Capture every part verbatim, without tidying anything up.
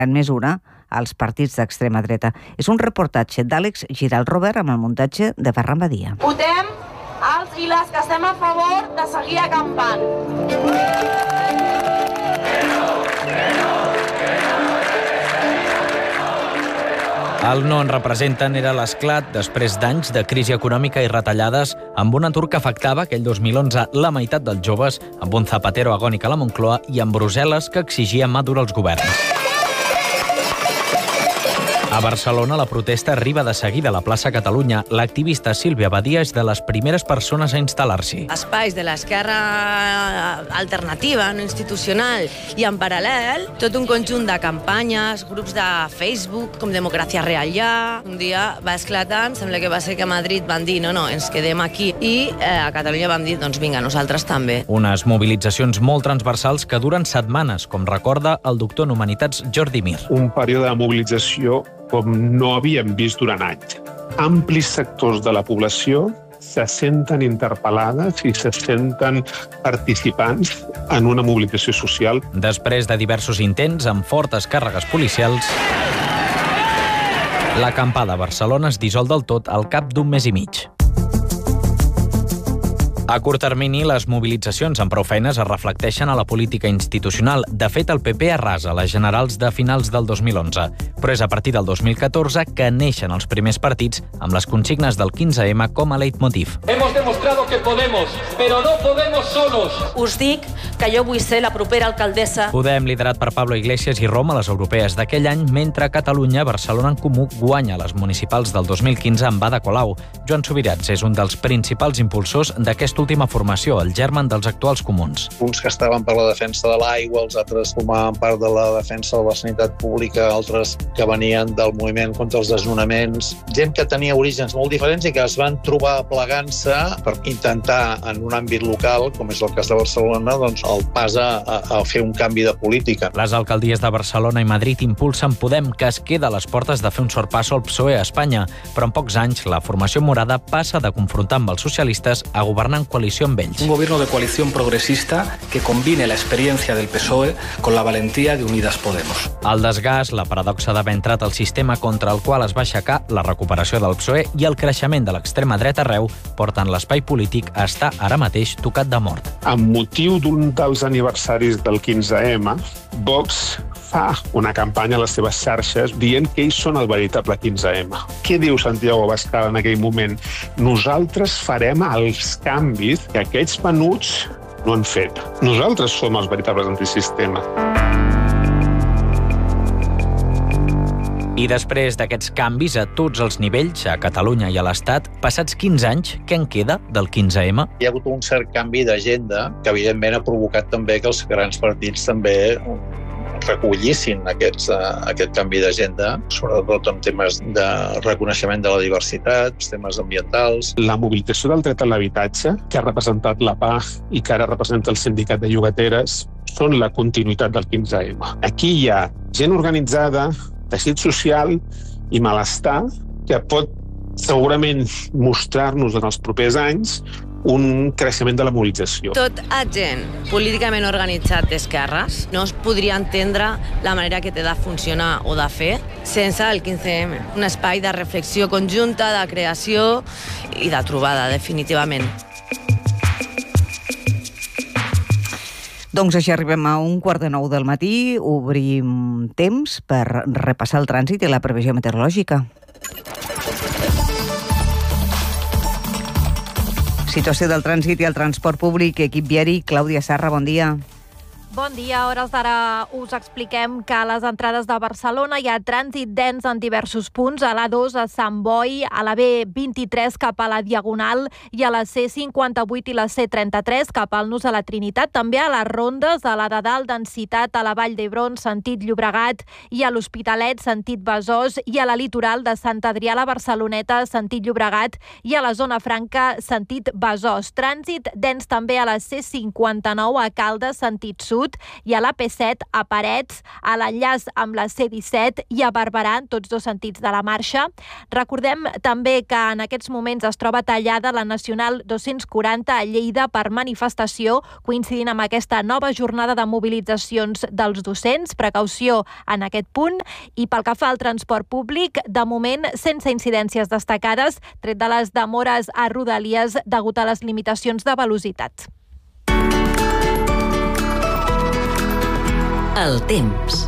en mesura als partits d'extrema dreta. És un reportatge d'Àlex Giral Robert amb el muntatge de Ferran Badia. Votem els i les que estem a favor de seguir acampant. El no en representen era l'esclat després d'anys de crisi econòmica i retallades amb un atur que afectava aquell dos mil onze la meitat dels joves, amb un Zapatero agònic a la Moncloa i amb Brussel·les que exigia mà dura als governs. A Barcelona, la protesta arriba de seguida a la plaça Catalunya. L'activista Sílvia Badia és de les primeres persones a instal·lar-s'hi. Espais de l'esquerra alternativa, no institucional, i en paral·lel, tot un conjunt de campanyes, grups de Facebook, com Democràcia Real Ja. Un dia va esclatar, em sembla que va ser que a Madrid van dir no, no, ens quedem aquí, i eh, a Catalunya vam dir, doncs vinga, nosaltres també. Unes mobilitzacions molt transversals que duren setmanes, com recorda el doctor en Humanitats Jordi Mir. Un període de mobilització com no havíem vist durant anys. Amplis sectors de la població se senten interpel·lades i se senten participants en una mobilització social. Després de diversos intents amb fortes càrregues policials, l'acampada a Barcelona es dissol del tot al cap d'un mes i mig. A curt termini, les mobilitzacions amb prou feines es reflecteixen a la política institucional. De fet, el P P arrasa les generals de finals del dos mil onze. Però és a partir del dos mil catorze que neixen els primers partits amb les consignes del quinze eme com a leitmotiv. Hemos demostrado que podemos, pero no podemos solos. Us dic que jo vull ser la propera alcaldessa. Podem, liderat per Pablo Iglesias i Roma, a les europees d'aquell any, mentre a Catalunya, Barcelona en Comú guanya les municipals del dos mil quinze amb Ada Colau. Joan Subirats és un dels principals impulsors d'aquesta última formació, el germen dels actuals comuns. Uns que estaven per la defensa de l'aigua, els altres formaven part de la defensa de la sanitat pública, altres que venien del moviment contra els desnonaments. Gent que tenia orígens molt diferents i que es van trobar plegant-se per intentar, en un àmbit local, com és el cas de Barcelona, doncs el pas a, a fer un canvi de política. Les alcaldies de Barcelona i Madrid impulsen Podem, que es queda a les portes de fer un sorpasso al P S O E a Espanya, però en pocs anys la formació morada passa de confrontar amb els socialistes a governar en coalició amb ells. Un gobierno de coalición progresista que combine la experiencia del P S O E con la valentía de Unidas Podemos. El desgast, la paradoxa d'haver entrat al sistema contra el qual es va aixecar, la recuperació del P S O E i el creixement de l'extrema dreta arreu porten l'espai polític a estar ara mateix tocat de mort. Amb motiu d'un dels aniversaris del quinze eme, Vox fa una campanya a les seves xarxes dient que ells són el veritable quinze eme. Què diu Santiago Abascal en aquell moment? Nosaltres farem els canvis que aquests menuts no han fet. Nosaltres som els veritables antisistema. I després d'aquests canvis a tots els nivells, a Catalunya i a l'Estat, passats quinze anys, què en queda del quinze eme? Hi ha hagut un cert canvi d'agenda que evidentment ha provocat també que els grans partits també recollissin aquests, uh, aquest canvi d'agenda, sobretot en temes de reconeixement de la diversitat, temes ambientals. La mobilització del dret a l'habitatge, que ha representat la P A i que ara representa el sindicat de llogateres, són la continuïtat del quinze eme. Aquí hi ha gent organitzada, teixit social i malestar que pot segurament mostrar-nos en els propers anys un creixement de la mobilització. Tot agent políticament organitzat d'esquerres no es podria entendre la manera que té de funcionar o de fer sense el quinze eme. Un espai de reflexió conjunta, de creació i de trobada, definitivament. Doncs així arribem a un quart de nou del matí. Obrim temps per repassar el trànsit i la previsió meteorològica. Situació del trànsit i el transport públic. Equip viari, Clàudia Sarra, bon dia. Bon dia, a hores d'ara us expliquem que a les entrades de Barcelona hi ha trànsit dens en diversos punts, a l'A dos a Sant Boi, a la B vint-i-tres cap a la Diagonal i a la C cinquanta-vuit i la C trenta-tres cap al Nus a la Trinitat, també a les rondes, a la de dalt densitat a la Vall d'Hebron, sentit Llobregat, i a l'Hospitalet, sentit Besòs, i a la litoral de Sant Adrià a la Barceloneta, sentit Llobregat, i a la zona franca, sentit Besòs. Trànsit dens també a la C cinquanta-nou a Caldes, sentit sud, Sud i a la P set a Parets, a l'enllaç amb la C disset i a Barberà, en tots dos sentits de la marxa. Recordem també que en aquests moments es troba tallada la Nacional dos-cents quaranta a Lleida per manifestació, coincidint amb aquesta nova jornada de mobilitzacions dels docents. Precaució en aquest punt. I pel que fa al transport públic, de moment sense incidències destacades, tret de les demores a Rodalies degut a les limitacions de velocitat. El temps.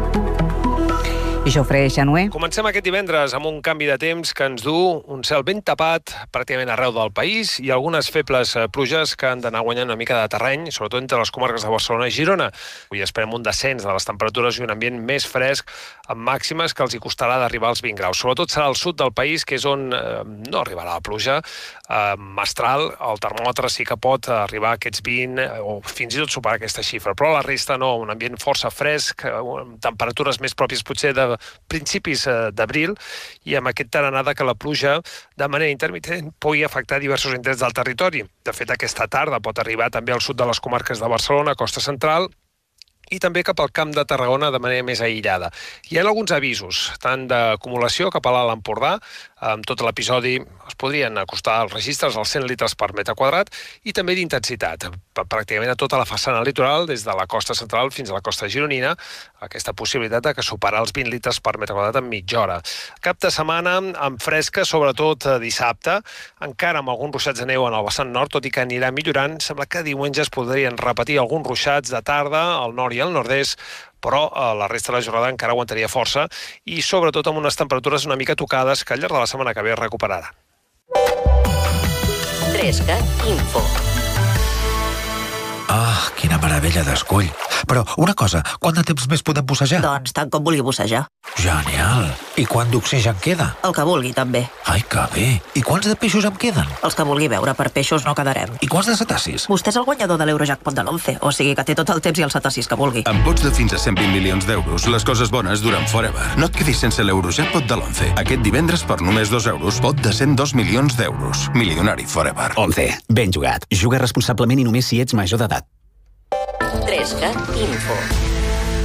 I Jofre Xanué. Comencem aquest divendres amb un canvi de temps que ens du un cel ben tapat pràcticament arreu del país i algunes febles pluges que han d'anar guanyant una mica de terreny, sobretot entre les comarques de Barcelona i Girona. Avui esperem un descens de les temperatures i un ambient més fresc amb màximes que els hi costarà d'arribar als vint graus. Sobretot serà al sud del país, que és on eh, no arribarà la pluja eh, mestral. El termòmetre sí que pot arribar a aquests vint eh, o fins i tot superar aquesta xifra, però la resta no, un ambient força fresc, amb temperatures més pròpies potser de principis d'abril i amb aquest taranada que la pluja de manera intermitent pugui afectar diversos indrets del territori. De fet, aquesta tarda pot arribar també al sud de les comarques de Barcelona, Costa Central, i també cap al Camp de Tarragona de manera més aïllada. Hi ha alguns avisos, tant d'acumulació cap a l'Alt Empordà, amb tot l'episodi es podrien acostar als registres als cent litres per metre quadrat, i també d'intensitat, pràcticament a tota la façana litoral, des de la costa central fins a la costa gironina, aquesta possibilitat de que superar els vint litres per metre quadrat en mitja hora. Cap de setmana amb fresca, sobretot dissabte, encara amb alguns ruixats de neu en el vessant nord, tot i que anirà millorant. Sembla que diumenge es podrien repetir alguns ruixats de tarda al nord i al nord-est, però la resta de la jornada encara aguantaria força i sobretot amb unes temperatures una mica tocades que al llarg de la setmana que ve es recuperaran. Tresca Info. Ah, quina meravella d'escull. Però una cosa, quant de temps més podem bussejar? Doncs tant com vulgui bussejar. Genial. I quant d'oxigen queda? El que vulgui, també. Ai, que bé. I quants de peixos em queden? Els que vulgui veure, per peixos no quedarem. I quants de cetacis? Vostè és el guanyador de l'Eurojackpot de l'once, o sigui que té tot el temps i els cetacis que vulgui. Amb pots de fins a cent vint milions d'euros, les coses bones duren forever. No et quedis sense l'Eurojackpot de l'once. Aquest divendres, per només dos euros, pot de cent dos milions d'euros. Milionari forever. once. Ben jugat. Juga responsablement i només si ets major d'edat. Tresca Info.